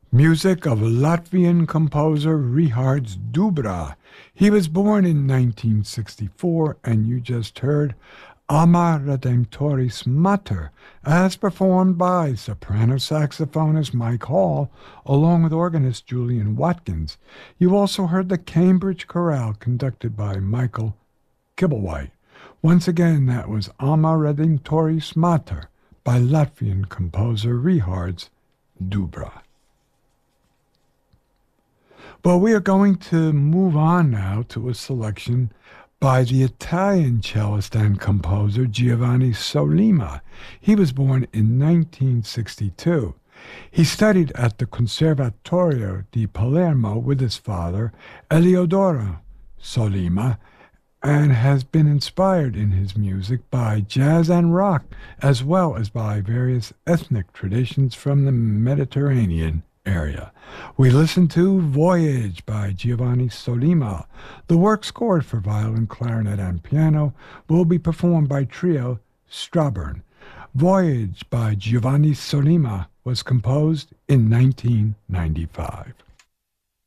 Music of Latvian composer Rihards Dubra. He was born in 1964, and you just heard Alma Redemptoris Mater, as performed by soprano saxophonist Mike Hall, along with organist Julian Watkins. You also heard the Cambridge Chorale, conducted by Michael Kibblewhite. Once again, that was Alma Redemptoris Mater by Latvian composer Rihards Dubra. Well, we are going to move on now to a selection by the Italian cellist and composer Giovanni Sollima. He was born in 1962. He studied at the Conservatorio di Palermo with his father, Eliodoro Sollima, and has been inspired in his music by jazz and rock, as well as by various ethnic traditions from the Mediterranean area. We listened to Voyage by Giovanni Sollima. The work, scored for violin, clarinet, and piano, will be performed by trio Straburn. Voyage by Giovanni Sollima was composed in 1995.